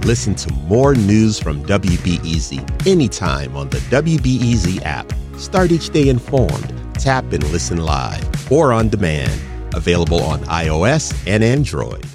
Listen to more news from WBEZ anytime on the WBEZ app. Start each day informed. Tap and listen live or on demand. Available on iOS and Android.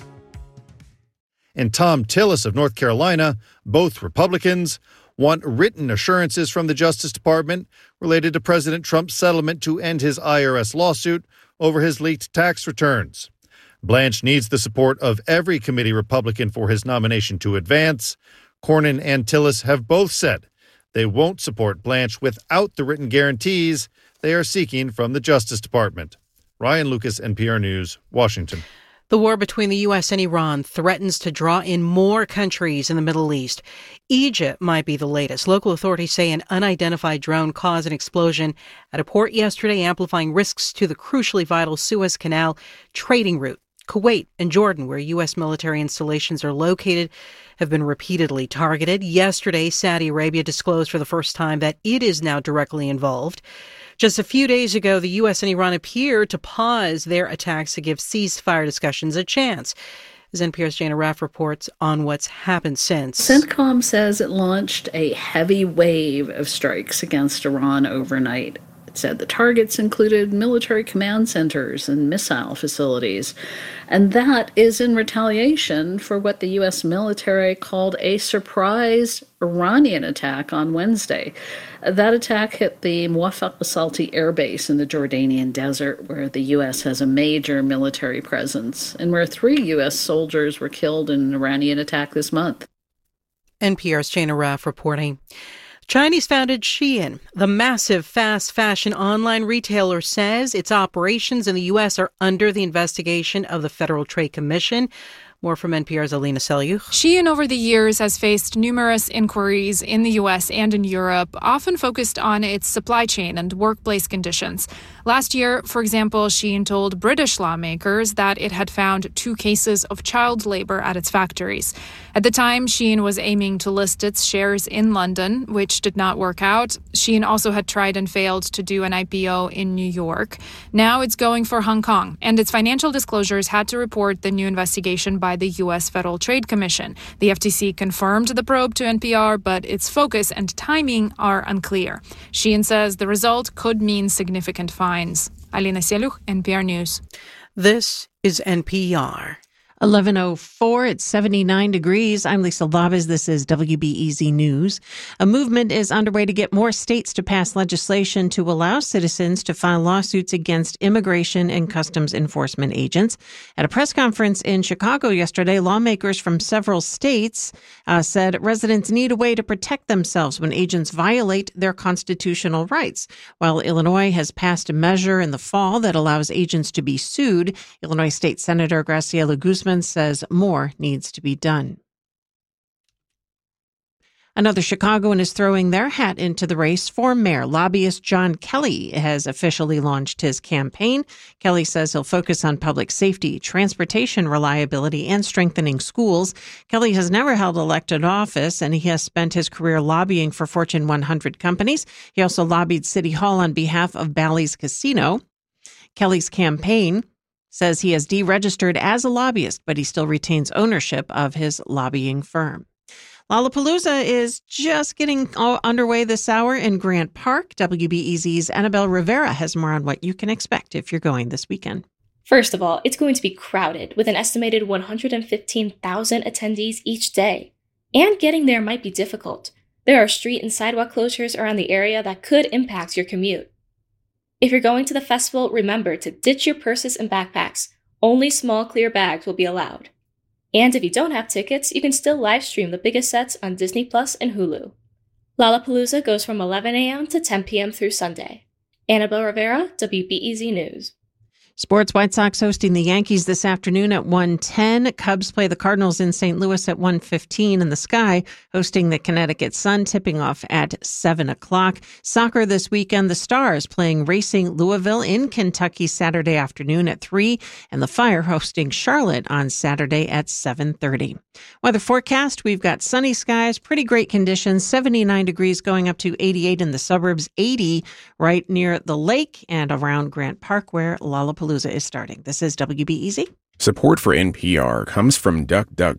And Tom Tillis of North Carolina, both Republicans, want written assurances from the Justice Department related to President Trump's settlement to end his IRS lawsuit over his leaked tax returns. Blanche needs the support of every committee Republican for his nomination to advance. Cornyn and Tillis have both said they won't support Blanche without the written guarantees they are seeking from the Justice Department. Ryan Lucas, NPR News, Washington. The war between the U.S. and Iran threatens to draw in more countries in the Middle East. Egypt might be the latest. Local authorities say an unidentified drone caused an explosion at a port yesterday, amplifying risks to the crucially vital Suez Canal trading route. Kuwait and Jordan, where U.S. military installations are located, have been repeatedly targeted. Yesterday, Saudi Arabia disclosed for the first time that it is now directly involved. Just a few days ago, the U.S. and Iran appeared to pause their attacks to give ceasefire discussions a chance. As NPR's Jana Raff reports on what's happened since. CENTCOM says it launched a heavy wave of strikes against Iran overnight. It said the targets included military command centers and missile facilities. And that is in retaliation for what the U.S. military called a surprise Iranian attack on Wednesday. That attack hit the Muwaffaq al-Salti air base in the Jordanian desert, where the U.S. has a major military presence, and where 3 U.S. soldiers were killed in an Iranian attack this month. NPR's Jana Raff reporting. Chinese-founded Shein, the massive fast fashion online retailer, says its operations in the U.S. are under the investigation of the Federal Trade Commission. More from NPR's Alina Selyukh. Shein over the years has faced numerous inquiries in the U.S. and in Europe, often focused on its supply chain and workplace conditions. Last year, for example, Shein told British lawmakers that it had found 2 cases of child labor at its factories. At the time, Shein was aiming to list its shares in London, which did not work out. Shein also had tried and failed to do an IPO in New York. Now it's going for Hong Kong, and its financial disclosures had to report the new investigation by the U.S. Federal Trade Commission. The FTC confirmed the probe to NPR, but its focus and timing are unclear. Shein says the result could mean significant fines. Alina Selyukh, NPR News. This is NPR. 11:04, it's 79 degrees. I'm Lisa Labez. This is WBEZ News. A movement is underway to get more states to pass legislation to allow citizens to file lawsuits against immigration and customs enforcement agents. At a press conference in Chicago yesterday, lawmakers from several states said residents need a way to protect themselves when agents violate their constitutional rights. While Illinois has passed a measure in the fall that allows agents to be sued, Illinois State Senator Graciela Guzman says more needs to be done. Another Chicagoan is throwing their hat into the race for mayor. Lobbyist John Kelly has officially launched his campaign. Kelly says he'll focus on public safety, transportation reliability, and strengthening schools. Kelly has never held elected office, and he has spent his career lobbying for Fortune 100 companies. He also lobbied City Hall on behalf of Bally's Casino. Kelly's campaign says he has deregistered as a lobbyist, but he still retains ownership of his lobbying firm. Lollapalooza is just getting underway this hour in Grant Park. WBEZ's Annabelle Rivera has more on what you can expect if you're going this weekend. First of all, it's going to be crowded with an estimated 115,000 attendees each day. And getting there might be difficult. There are street and sidewalk closures around the area that could impact your commute. If you're going to the festival, remember to ditch your purses and backpacks. Only small clear bags will be allowed. And if you don't have tickets, you can still live stream the biggest sets on Disney Plus and Hulu. Lollapalooza goes from 11 a.m. to 10 p.m. through Sunday. Annabelle Rivera, WBEZ News. Sports, White Sox hosting the Yankees this afternoon at 1:10. Cubs play the Cardinals in St. Louis at 1:15. And the Sky hosting the Connecticut Sun, tipping off at 7 o'clock. Soccer this weekend, the Stars playing Racing Louisville in Kentucky Saturday afternoon at 3. And the Fire hosting Charlotte on Saturday at 7:30. Weather forecast, we've got sunny skies, pretty great conditions, 79 degrees going up to 88 in the suburbs, 80 right near the lake and around Grant Park where Lollapalooza is starting. This is WBEZ. Support for NPR comes from DuckDuck